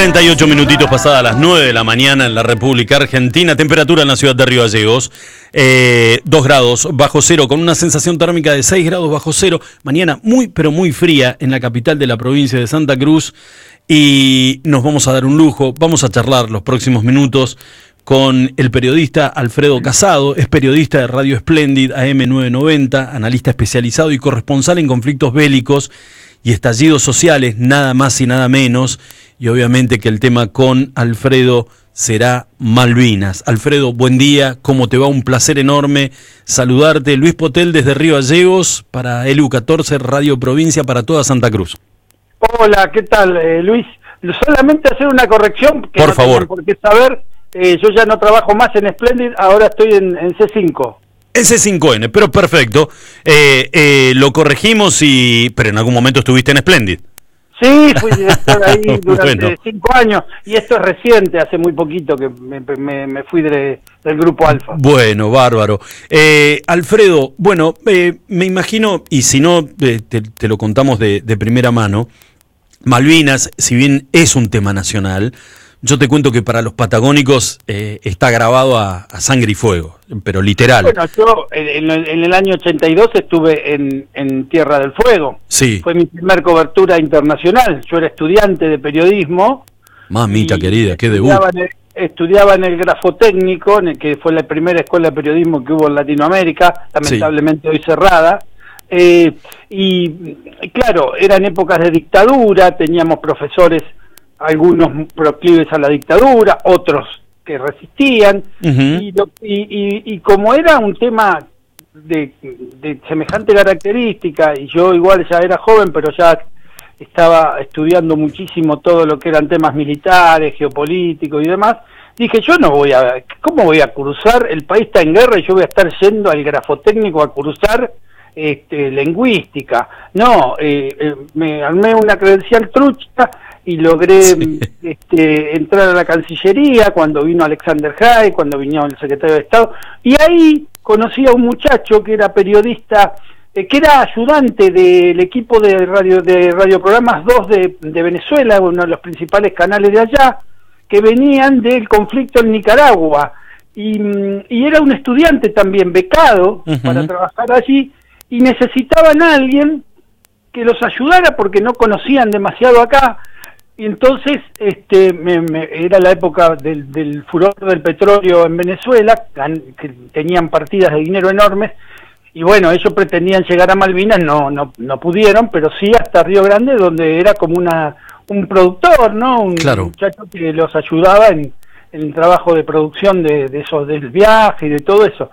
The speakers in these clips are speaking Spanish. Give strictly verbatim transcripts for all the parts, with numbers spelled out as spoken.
cuarenta y ocho minutitos pasadas las nueve de la mañana en la República Argentina. Temperatura en la ciudad de Río Gallegos, eh, dos grados bajo cero, con una sensación térmica de seis grados bajo cero. Mañana muy, pero muy fría en la capital de la provincia de Santa Cruz. Y nos vamos a dar un lujo, vamos a charlar los próximos minutos con el periodista Alfredo Casado. Es periodista de Radio Splendid A M novecientos noventa, analista especializado y corresponsal en conflictos bélicos y estallidos sociales, nada más y nada menos. Y obviamente que el tema con Alfredo será Malvinas. Alfredo, buen día, ¿cómo te va? Un placer enorme saludarte. Luis Potel desde Río Gallegos para L U catorce, Radio Provincia para toda Santa Cruz. Hola, ¿qué tal, eh, Luis? Solamente hacer una corrección, que por no favor. Porque saber, eh, yo ya no trabajo más en Splendid, ahora estoy en, en C cinco. En C cinco N, pero perfecto. Eh, eh, lo corregimos, y pero en algún momento estuviste en Splendid. Sí, fui director ahí durante Bueno. cinco años, y esto es reciente, hace muy poquito que me, me, me fui de, del Grupo Alfa. Bueno, bárbaro. Eh, Alfredo, bueno, eh, me imagino, y si no, eh, te, te lo contamos de, de primera mano, Malvinas, si bien es un tema nacional, yo te cuento que para los patagónicos eh, está grabado a, a sangre y fuego, pero literal. Bueno, yo en, en el año ochenta y dos estuve en, en Tierra del Fuego. Sí. Fue mi primer cobertura internacional. Yo era estudiante de periodismo. Mamita querida, qué debut. Estudiaba en el, estudiaba en el Grafotécnico, en el que fue la primera escuela de periodismo que hubo en Latinoamérica, lamentablemente sí. Hoy cerrada. Eh, y claro, eran épocas de dictadura, teníamos profesores, algunos proclives a la dictadura, otros que resistían, uh-huh. y, lo, y, y, y como era un tema de, de semejante característica, y yo igual ya era joven, pero ya estaba estudiando muchísimo todo lo que eran temas militares, geopolíticos y demás, dije, yo no voy a, ¿cómo voy a cruzar? El país está en guerra y yo voy a estar yendo al Grafotécnico a cruzar Este, lingüística. No, eh, eh, me armé una credencial trucha y logré sí. este, entrar a la Cancillería cuando vino Alexander Haig, cuando vino el secretario de Estado, y ahí conocí a un muchacho que era periodista, eh, que era ayudante del equipo de radio de radioprogramas dos de, de Venezuela, uno de los principales canales de allá, que venían del conflicto en Nicaragua, y, y era un estudiante también becado uh-huh. para trabajar allí, y necesitaban a alguien que los ayudara porque no conocían demasiado acá, y entonces este me, me, era la época del, del furor del petróleo en Venezuela, que tenían partidas de dinero enormes, y bueno, ellos pretendían llegar a Malvinas, no no no pudieron, pero sí hasta Río Grande, donde era como una un productor, ¿no? Un claro. muchacho que los ayudaba en, en el trabajo de producción de, de esos del viaje y de todo eso.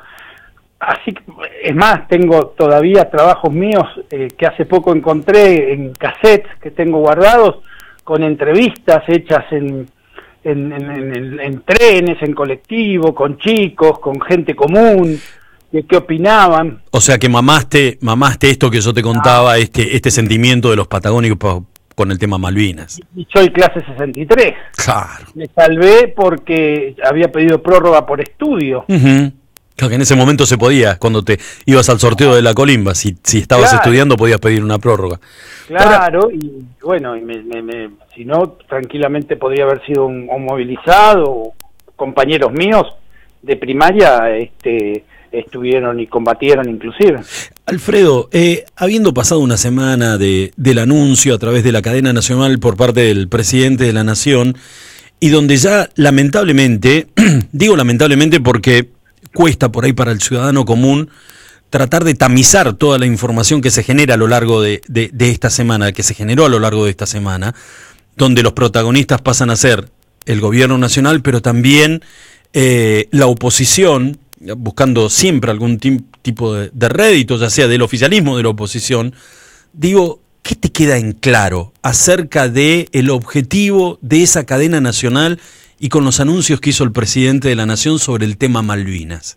Así que, es más, tengo todavía trabajos míos eh, que hace poco encontré en cassettes que tengo guardados, con entrevistas hechas en, en, en, en, en trenes, en colectivo, con chicos, con gente común, de qué opinaban. O sea que mamaste, mamaste esto que yo te contaba, ah. este, este sentimiento de los patagónicos con el tema Malvinas. Y soy clase sesenta y tres. Claro. Me salvé porque había pedido prórroga por estudio. Uh-huh. Claro, que en ese momento se podía, cuando te ibas al sorteo de la colimba, si, si estabas claro. estudiando podías pedir una prórroga. Claro, Ahora, y bueno, y me, me, me, si no, tranquilamente podría haber sido un, un movilizado, compañeros míos de primaria este, estuvieron y combatieron inclusive. Alfredo, eh, habiendo pasado una semana de, del anuncio a través de la cadena nacional por parte del presidente de la Nación, y donde ya lamentablemente, digo lamentablemente porque cuesta por ahí para el ciudadano común tratar de tamizar toda la información que se genera a lo largo de, de, de esta semana, que se generó a lo largo de esta semana, donde los protagonistas pasan a ser el gobierno nacional, pero también eh, la oposición, buscando siempre algún tipo de, de rédito, ya sea del oficialismo o de la oposición. Digo, ¿qué te queda en claro acerca de el objetivo de esa cadena nacional y con los anuncios que hizo el presidente de la Nación sobre el tema Malvinas?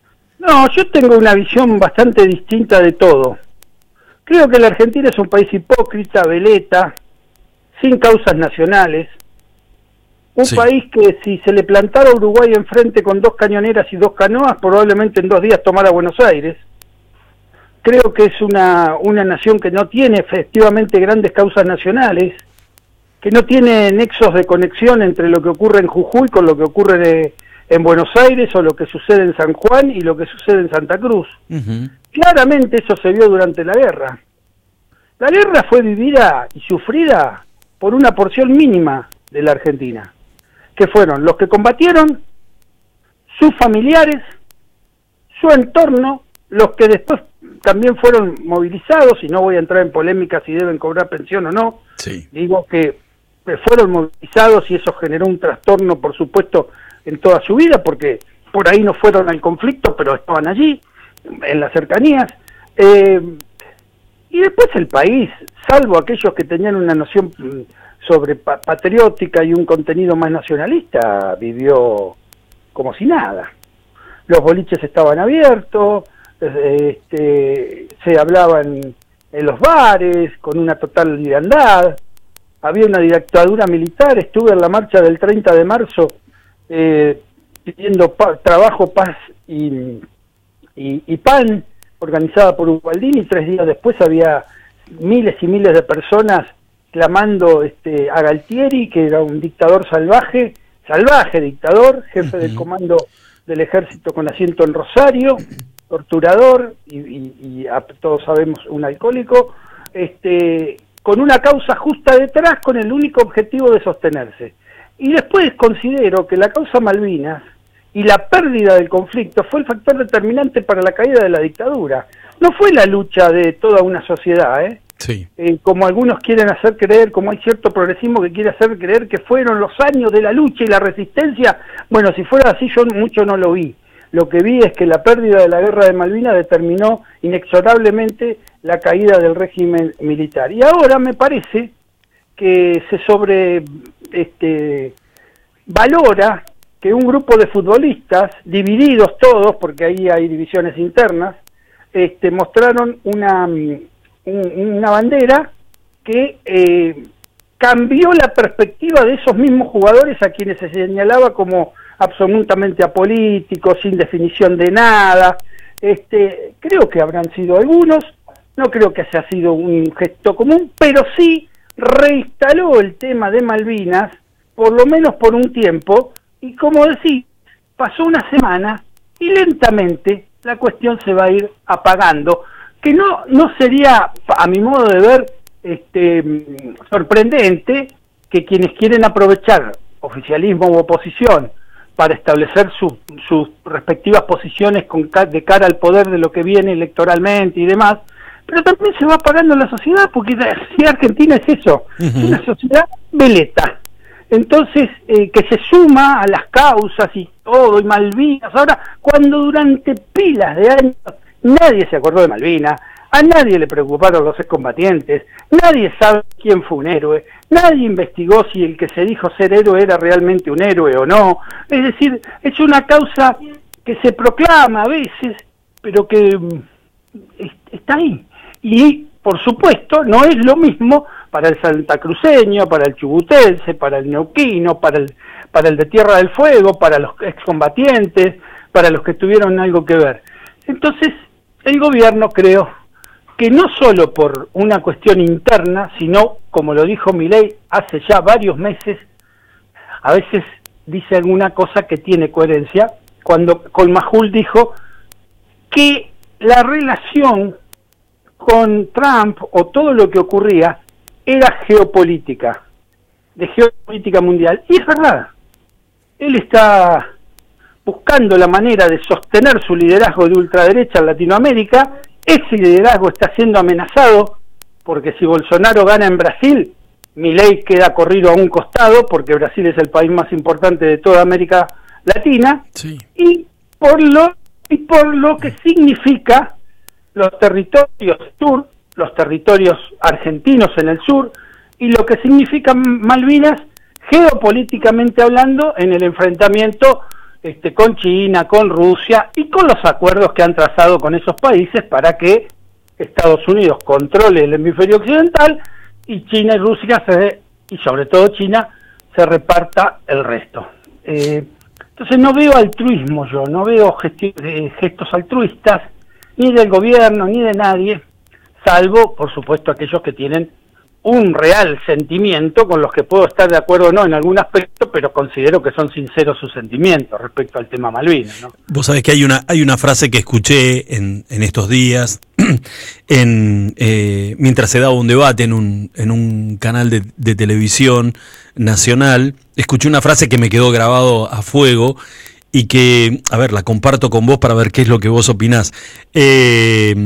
No, yo tengo una visión bastante distinta de todo. Creo que la Argentina es un país hipócrita, veleta, sin causas nacionales. Un sí. país que si se le plantara a Uruguay enfrente con dos cañoneras y dos canoas, probablemente en dos días tomara Buenos Aires. Creo que es una, una nación que no tiene efectivamente grandes causas nacionales, que no tiene nexos de conexión entre lo que ocurre en Jujuy con lo que ocurre en, en Buenos Aires o lo que sucede en San Juan y lo que sucede en Santa Cruz. Uh-huh. Claramente eso se vio durante la guerra. La guerra fue vivida y sufrida por una porción mínima de la Argentina, que fueron los que combatieron, sus familiares, su entorno, los que después también fueron movilizados, y no voy a entrar en polémica si deben cobrar pensión o no, sí. Digo que fueron movilizados y eso generó un trastorno, por supuesto, en toda su vida, porque por ahí no fueron al conflicto, pero estaban allí, en las cercanías. Eh, y después el país, salvo aquellos que tenían una noción sobre pa patriótica y un contenido más nacionalista, vivió como si nada. Los boliches estaban abiertos, este, se hablaban en los bares con una total liviandad, había una dictadura militar. Estuve en la marcha del treinta de marzo eh, pidiendo pa trabajo, paz y, y, y pan, organizada por Ubaldini, y tres días después había miles y miles de personas clamando este, a Galtieri, que era un dictador salvaje, salvaje dictador, jefe uh-huh. del comando del ejército con asiento en Rosario, torturador y, y, y a, todos sabemos un alcohólico, este, con una causa justa detrás, con el único objetivo de sostenerse. Y después considero que la causa Malvinas y la pérdida del conflicto fue el factor determinante para la caída de la dictadura. No fue la lucha de toda una sociedad, ¿eh? Sí. Eh, como algunos quieren hacer creer, como hay cierto progresismo que quiere hacer creer que fueron los años de la lucha y la resistencia. Bueno, si fuera así yo mucho no lo vi. Lo que vi es que la pérdida de la guerra de Malvinas determinó inexorablemente la caída del régimen militar. Y ahora me parece que se sobre este, valora que un grupo de futbolistas, divididos todos, porque ahí hay divisiones internas, este, mostraron una, un, una bandera que eh, cambió la perspectiva de esos mismos jugadores a quienes se señalaba como absolutamente apolíticos, sin definición de nada. Este, creo que habrán sido algunos, no creo que haya sido un gesto común, pero sí reinstaló el tema de Malvinas, por lo menos por un tiempo, y como decís, pasó una semana y lentamente la cuestión se va a ir apagando, que no, no sería, a mi modo de ver, este, sorprendente que quienes quieren aprovechar oficialismo u oposición para establecer su, sus respectivas posiciones con, de cara al poder de lo que viene electoralmente y demás, pero también se va apagando la sociedad, porque la sociedad argentina es eso, uh-huh. es una sociedad veleta. Entonces, eh, que se suma a las causas y todo, y Malvinas. Ahora, cuando durante pilas de años nadie se acordó de Malvinas, a nadie le preocuparon los excombatientes, nadie sabe quién fue un héroe, nadie investigó si el que se dijo ser héroe era realmente un héroe o no. Es decir, es una causa que se proclama a veces, pero que mm, está ahí. Y, por supuesto, no es lo mismo para el santacruceño, para el chubutense, para el neuquino, para el, para el de Tierra del Fuego, para los excombatientes, para los que tuvieron algo que ver. Entonces, el gobierno, creo, que no solo por una cuestión interna, sino, como lo dijo Milei hace ya varios meses, a veces dice alguna cosa que tiene coherencia, cuando Colmajul dijo que la relación con Trump o todo lo que ocurría era geopolítica, de geopolítica mundial. Y es verdad, él está buscando la manera de sostener su liderazgo de ultraderecha en Latinoamérica. Ese liderazgo está siendo amenazado, porque si Bolsonaro gana en Brasil, Milei queda corrido a un costado, porque Brasil es el país más importante de toda América Latina, sí. y por lo y por lo que significa los territorios sur, los territorios argentinos en el sur, y lo que significa Malvinas geopolíticamente hablando en el enfrentamiento este, con China, con Rusia y con los acuerdos que han trazado con esos países para que Estados Unidos controle el hemisferio occidental y China y Rusia, se, y sobre todo China, se reparta el resto. Eh, entonces no veo altruismo yo, no veo gesti- gestos altruistas, ni del gobierno, ni de nadie, salvo, por supuesto, aquellos que tienen un real sentimiento con los que puedo estar de acuerdo o no en algún aspecto, pero considero que son sinceros sus sentimientos respecto al tema Malvinas, ¿no? Vos sabés que hay una hay una frase que escuché en, en estos días, en eh, mientras se daba un debate en un, en un canal de, de televisión nacional, escuché una frase que me quedó grabado a fuego y que, a ver, la comparto con vos para ver qué es lo que vos opinás. Eh,